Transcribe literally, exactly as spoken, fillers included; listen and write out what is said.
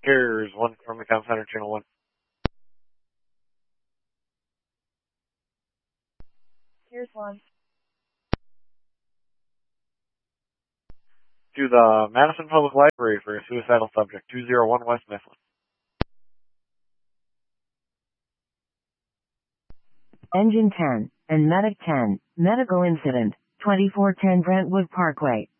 Here's one from the Comm Center, Channel one. Here's one. To the Madison Public Library for a suicidal subject, two oh one West Mifflin. Engine ten and Medic ten, medical incident, twenty-four ten Brentwood Parkway.